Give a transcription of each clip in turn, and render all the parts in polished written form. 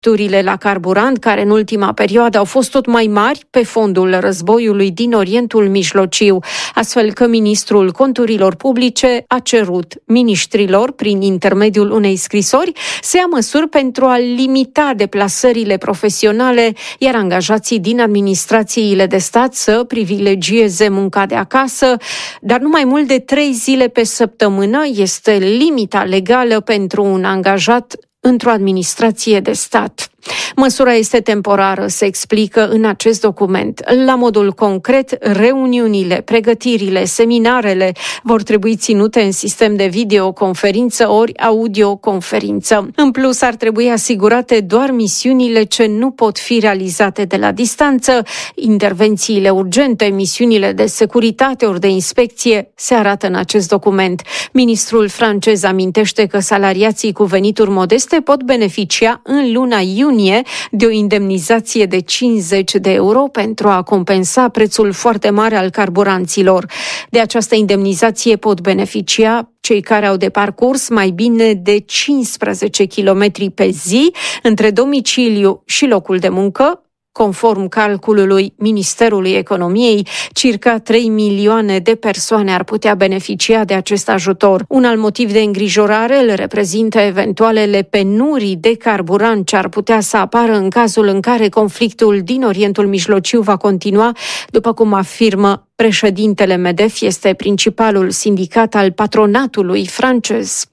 Prețurile la carburant, care în ultima perioadă au fost tot mai mari pe fondul războiului din Orientul Mijlociu, astfel că ministrul conturilor publice a cerut miniștrilor, prin intermediul unei scrisori, să ia măsuri pentru a limita deplasările profesionale, iar angajații din administrațiile de stat să privilegieze munca de acasă, dar nu mai mult de 3 zile pe săptămână este limita legală pentru un angajat într-o administrație de stat. Măsura este temporară, se explică în acest document. La modul concret, reuniunile, pregătirile, seminarele vor trebui ținute în sistem de videoconferință ori audioconferință. În plus, ar trebui asigurate doar misiunile ce nu pot fi realizate de la distanță. Intervențiile urgente, misiunile de securitate ori de inspecție se arată în acest document. Ministrul francez amintește că salariații cu venituri modeste pot beneficia în luna iunie de o indemnizație de 50 de euro pentru a compensa prețul foarte mare al carburanților. De această indemnizație pot beneficia cei care au de parcurs mai bine de 15 km pe zi între domiciliu și locul de muncă. Conform calculului Ministerului Economiei, circa 3 milioane de persoane ar putea beneficia de acest ajutor. Un alt motiv de îngrijorare îl reprezintă eventualele penurii de carburant ce ar putea să apară în cazul în care conflictul din Orientul Mijlociu va continua, după cum afirmă președintele MEDEF, este principalul sindicat al patronatului francez.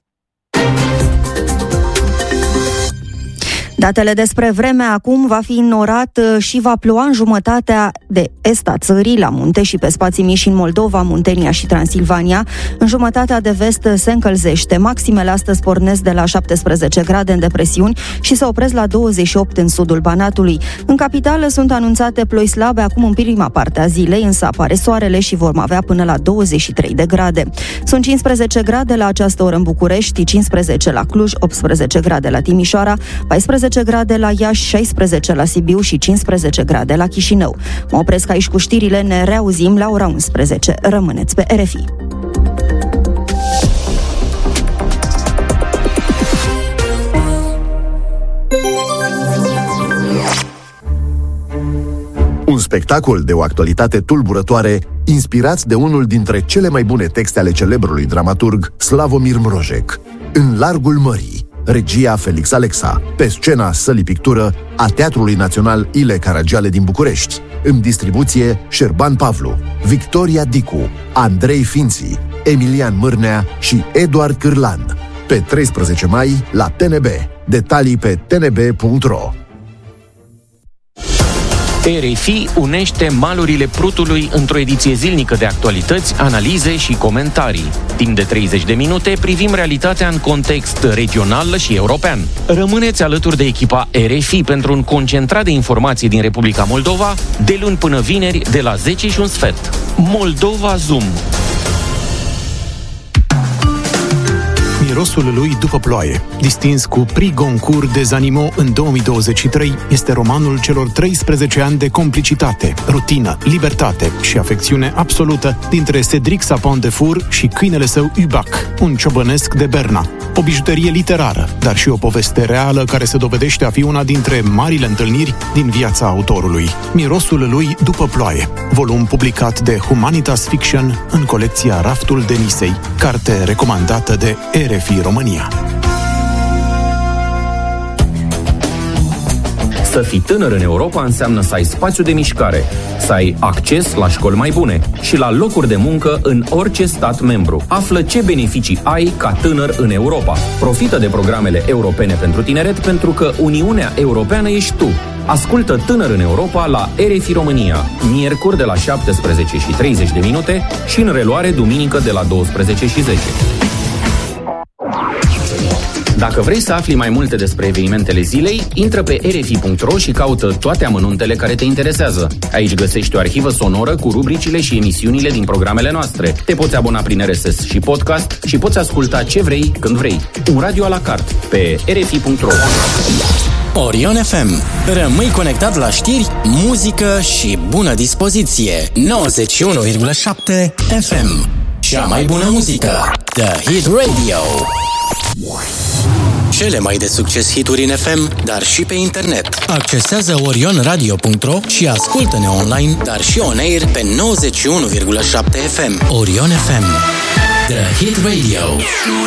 Datele despre vreme acum: va fi înnorat și va ploua în jumătatea de est a țării, la munte și pe spații mici în Moldova, Muntenia și Transilvania. În jumătatea de vest se încălzește. Maximele astăzi pornesc de la 17 grade în depresiuni și se opresc la 28 în sudul Banatului. În capitală sunt anunțate ploi slabe acum în prima parte a zilei, însă apare soarele și vom avea până la 23 de grade. Sunt 15 grade la această oră în București, 15 la Cluj, 18 grade la Timișoara, 14 grade la Iași, 16 la Sibiu și 15 grade la Chișinău. Mă opresc aici cu știrile, ne reauzim la ora 11. Rămâneți pe RFI. Un spectacol de o actualitate tulburătoare, inspirați de unul dintre cele mai bune texte ale celebrului dramaturg Slavomir Mrozek. În largul mării, regia Felix Alexa, pe scena Sălii Pictură a Teatrului Național Ile Caragiale din București. În distribuție Șerban Pavlu, Victoria Dicu, Andrei Finții, Emilian Mârnea și Eduard Cârlan. Pe 13 mai la TNB. Detalii pe tnb.ro. RFI unește malurile Prutului într-o ediție zilnică de actualități, analize și comentarii. Timp de 30 de minute privim realitatea în context regional și european. Rămâneți alături de echipa RFI pentru un concentrat de informații din Republica Moldova, de luni până vineri, de la 10:15. Moldova Zoom. Mirosul lui după ploaie, distins cu Prix Goncourt des Animaux în 2023, este romanul celor 13 ani de complicitate, rutină, libertate și afecțiune absolută dintre Cédric Sapin de Four și câinele său Hubac, un ciobănesc de Berna. O bijuterie literară, dar și o poveste reală care se dovedește a fi una dintre marile întâlniri din viața autorului. Mirosul lui după ploaie, volum publicat de Humanitas Fiction în colecția Raftul Denisei, carte recomandată de RFI România. Să fii tânăr în Europa înseamnă să ai spațiu de mișcare, să ai acces la școli mai bune și la locuri de muncă în orice stat membru. Află ce beneficii ai ca tânăr în Europa. Profită de programele europene pentru tineret, pentru că Uniunea Europeană ești tu. Ascultă Tânăr în Europa la RFI România, miercuri de la 17:30 și în reluare duminică de la 12:10. Dacă vrei să afli mai multe despre evenimentele zilei, intră pe rfi.ro și caută toate amănuntele care te interesează. Aici găsești o arhivă sonoră cu rubricile și emisiunile din programele noastre. Te poți abona prin RSS și podcast și poți asculta ce vrei, când vrei. Un radio a la carte pe rfi.ro. Orion FM. Rămâi conectat la știri, muzică și bună dispoziție. 91,7 FM. Cea mai bună muzică. The Hit Radio. cele mai de succes hituri în FM, dar și pe internet. Accesează orionradio.ro și ascultă-ne online, dar și on-air pe 91,7 FM. Orion FM. The Hit Radio.